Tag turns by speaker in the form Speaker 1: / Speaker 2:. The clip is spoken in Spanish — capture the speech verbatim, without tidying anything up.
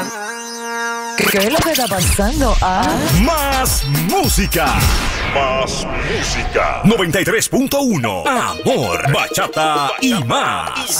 Speaker 1: ¿Qué es lo que está pasando? Ah.
Speaker 2: Más música. Más música. noventa y tres punto uno. Amor, bachata y más.